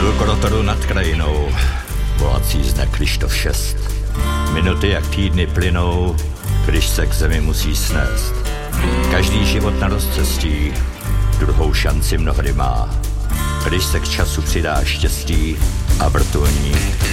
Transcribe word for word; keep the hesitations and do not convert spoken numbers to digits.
Přijel k rotoru nad krajinou, volací zde Kryštof šest. Minuty jak týdny plynou, když se k zemi musí snést. Každý život na rozcestí druhou šanci mnohdy má, když se k času přidá štěstí a vrtulník